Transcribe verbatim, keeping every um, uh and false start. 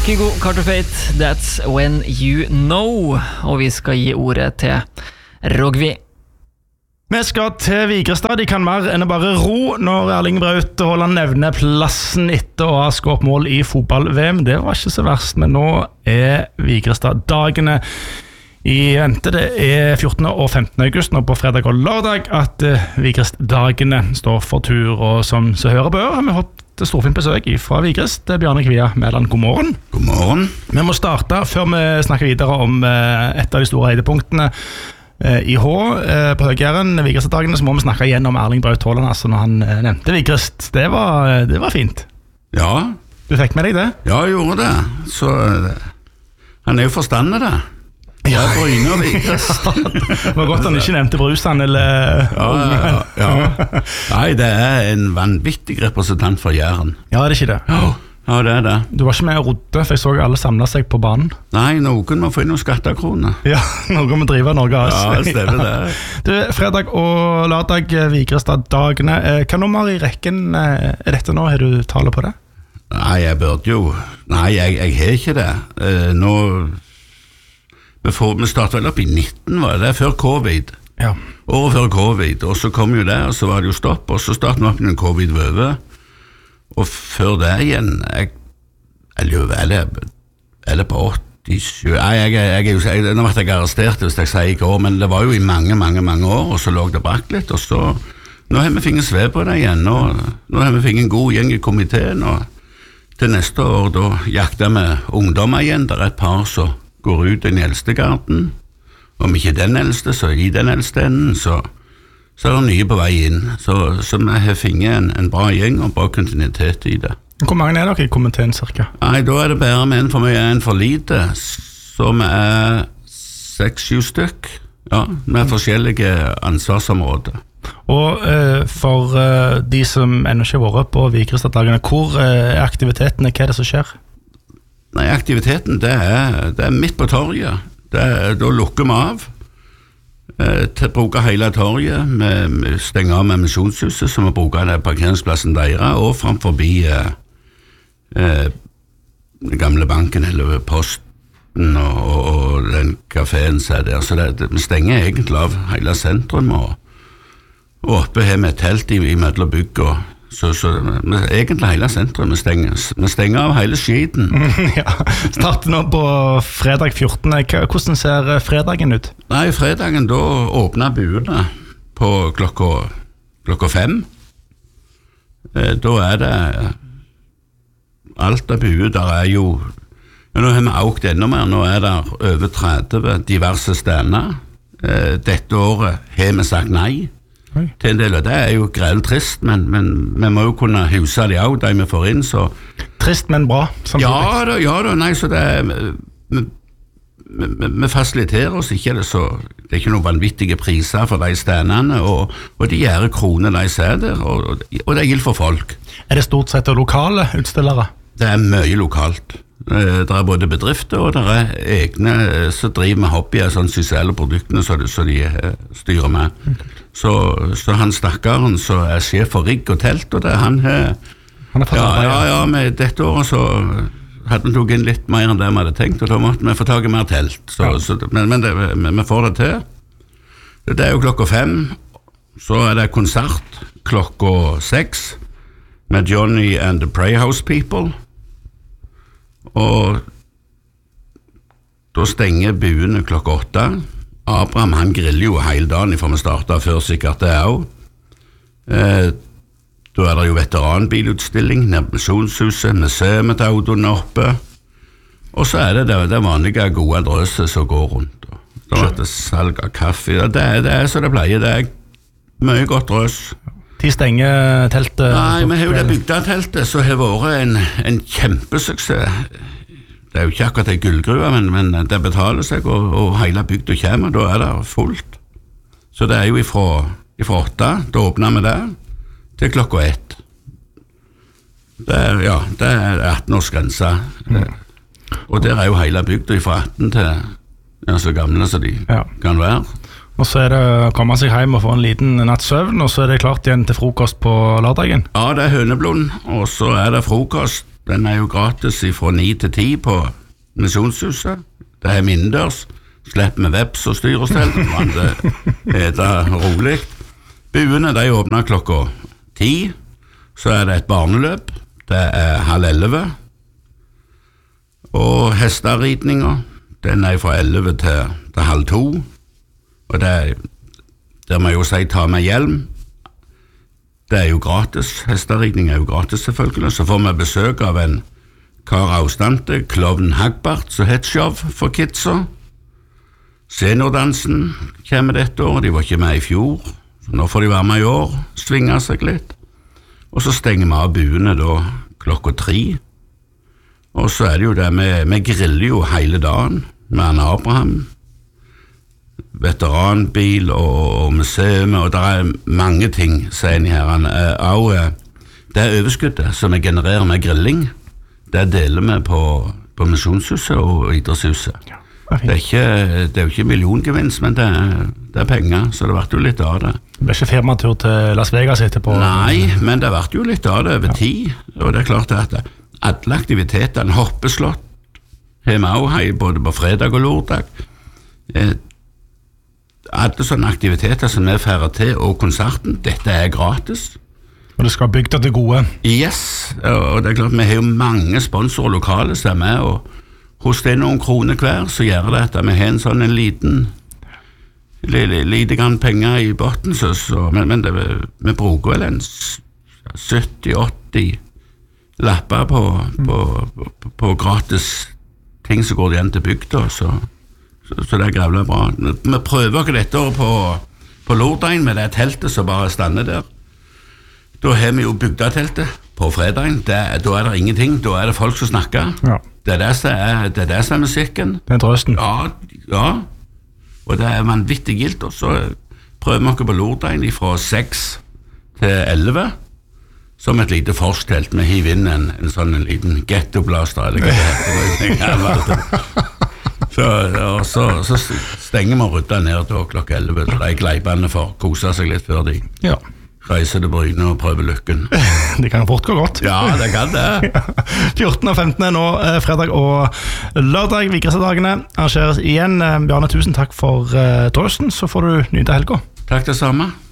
Kygo, Carter Fate, That's When You Know. Og vi skal gi ordet til Rogvi. Vi skal til Vigrestad. De kan mer enn å bare ro når Erling Braut Haaland nevner plassen etter å ha skåret mål i fotball-V M. Det var ikke så verst, men nå er Vigrestad dagene i vente. Det er fjortende og femtende august nå på fredag og lørdag at Vigrestdagene står for tur. Og som så hører bør, har vi hatt storfint besøk fra Vigrest. Bjarne Kvia Mæland, god morgen. God morgen. Vi må starte før vi snakker videre om et av de store høydepunktene i H på Høgjæren, Vigrestdagene, så må vi snakke igjen om Erling Braut Haaland, altså når han nevnte Vigrest. Det var, det var fint. Ja. Du fikk med deg det? Ja, jeg gjorde det. Så han er jo forstandet det. Ja, Bryne og Vigrest. Det var godt han ikke nevnte Brusan eller ja, ja, ja. Nei, det er en vanvittig representant for Jæren. Ja, det er ikke det. Ja, ja, det er det. Du var ikke med å rodde, for jeg så alle samlet seg på banen. Nei, noen må få inn noen skattekroner. Ja, noen må drive Norge av oss. Ja, det stemmer det. Du, fredag og lørdag, Vigrestad-dagene. Hva nummer i rekken er dette nå? Har du tale på det? Nei, jeg burde jo. Nei, jeg, jeg har ikke det. Uh, nå... Vi, får, vi startet vel opp i nitten, var det, før covid. Ja. Året før covid, og så kom jo det, og så var det jo stopp, og så startet vi opp når covid var over. Og før det igjen, jeg, jeg lurer, eller, eller på åttisju, nei, jeg, jeg, jeg, jeg, jeg, nå ble jeg arrestert hvis jeg sier ikke år, men det var jo i mange, mange, mange år, og så lå det brakk litt, og så, nå har vi finnet sved på det igjen, og nå har vi finnet en god gjeng i komiteen, og til neste år, da jakter vi ungdommer igjen, der er et par så går ut i den eldste garden, om ikke den eldste, så i den eldste enden, så, så er det nye på vei inn. Så, så vi har finnet en, en bra gjeng og bra kontinuitet i det. Hvor mange er dere i komiteen, cirka? Nei, da er det bare med en for mye en for lite, så vi er seks-sju stykk, ja, med forskjellige ansvarsområder. Og eh, for eh, de som ennå ikke har vært på Vigrestad-dagene, hvor eh, er aktivitetene, hva er det som skjer? Nei, aktiviteten, det er, det er midt på torget. Det er, da lukker vi av eh, til å bruke hele torget. Vi, vi stenger av med misjonshuset, som vi bruker den parkeringsplassen deres, og frem forbi eh, eh, den gamle banken, eller posten, og, og, og den kaféen som er der. Så det, det, vi stenger egentlig av hele sentrum, og, og oppe har vi et telt i, i mellom bygg og Så, så vi, egentlig hele sentrum vi stenger, vi stenger av hele skiten. Ja, starter nå på fredag fjortende. Hvordan ser fredagen ut? Nei, fredagen da åpner buene på klokka, klokka fem. Eh, da er det alt av buer. Der er jo, ja, nå har vi aukt enda mer, nå er det over tretti diverse steder. Eh, dette året har vi sagt nei. Oi. Til en del av det er jo grelt trist, men, men vi må jo kunne huse de av, de vi får inn, så... Trist, men bra, samtidig. Ja da, ja da, nei, så det er... Vi, vi, vi fasiliterer oss ikke, det, så det er ikke noen vanvittige priser for de stedene, og, og de gjør kroner de ser der, og, og det er gild for folk. Er det stort sett lokale utstillere? Det er mye lokalt. Det er både bedrifter, og det er egne som driver med hobbyer, sånn sosiale produktene som så de styrer med. Okay. Så, så han stakkaren som er sjef for rigg og telt, og det er han her. Han er ja, ja, ja, med dette året så hadde vi tog inn litt mer enn det vi hadde tenkt, og da måtte vi få tag i mer telt. Så, ja. så, men men det, vi får det til. Det er jo klokka fem, så er det konsert klokka seks med Johnny and the Prayhouse People. Og da stenger buene klokka åtte. Abraham han griller jo hele dagen for vi startet før sikkert det også. Eh, da er det jo veteranbilutstilling nede på misjonshuset, museet med autoene oppe. Og så er det det, det vanlige gode drøset som går rundt. Da er det salg av kaffe. Det er, det er så det pleier, det er mye godt drøs. De stenger teltet? Nei, vi har jo det bygdeteltet, så har vært en, en kjempesuksess. Det er jo ikke akkurat en gullgruve, men, men det betaler seg, og, og hele bygda kommer, da er det fullt. Så det er jo ifra, ifra åtte, da åpner vi det, til klokka ett. Det er, ja, det er atten års grense. Mm. Og der er jo hele bygda ifra atten til ja, så gamle som de ja. Kan være. Og så er det å komme seg hjem og få en liten natts søvn, og så er det klart igjen til frokost på lørdagen. Ja, det er høneblund, og så er det frokost, Den er jo gratis fra ni til ti på Misjonshuset. Det er mindørs. Slipper med veps og styr og stell. Det er da rolig. Buene de åpner klokka ti. Så er det et barneløp. Det er halv elleve. Og hesteridninga, den er fra elleve til, til halv to. Og det er, der må jeg jo si ta med hjelm. Det er jo gratis, hesteridning er jo gratis selvfølgelig, så får vi besøk av en kar avstande, Klovn Hagbart, som het show for kidsa. Seniordansen kommer dette år, de var ikke med i fjor, så nå får de være med i år, svinge seg litt. Og så stenger vi av buene da klokka tre. Og så er det jo det, vi, vi griller jo hele dagen med Anne Abraham, veteranbil og, og museum, og det er mange ting, sier de her. Og det er overskuddet som vi genererer med grilling, det deler vi på, på Misjonshuset og Idrettshuset. Ja, det, er ikke, det er jo ikke milliongevinst, men det er, det er penger, så det har vært jo litt av det. Det ble ikke firmatur til Las Vegas etterpå? Nei, men det har vært jo litt av det over ja. tid, og det er klart at alle aktivitetene, hoppeslott, har vi også hei, både på fredag og lørdag. Alle sånne aktiviteter som vi færer til, og konserten, dette er gratis. Og det skal bygge til gode. Yes, og det er klart, vi har jo mange sponsorer lokale som er med, og hos det er noen kroner hver, så gjør det at vi har en sånn en liten, lite, lite grann penger i botten, så, så, men, men det, vi bruker vel en sytti åtti lapper på, på, på, på gratis ting som går igjen til bygda, så Så, så det er grævlig bra. Vi prøver ikke dette på, på lørdagen med det teltet som bare stander der. Da har vi jo bygdeteltet på fredagen. Det, da er det ingenting, da er det folk som snakker. Ja. Det er det som er, det er, det som er musikken. Det er trøsten. Ja, ja. Og det er vanvittig gilt. Og så prøver vi ikke på lørdagen fra seks til elleve. Som et lite forstelt. Vi hiver inn en, en sånn en liten ghettoblaster, eller hva det heter. Så, og så, så stenger vi rydda ned til klokka elleve, så de gleipene får kose seg litt før de ja. reiser til Bryne og prøver lykken. Det kan fort gå godt. Ja, det kan det. fjorten og femten er nå eh, fredag og lørdag, Vigrestad-dagene arrangeres igjen. Bjarne, tusen takk for eh, trøsten, så får du nyte helga. Takk det samme.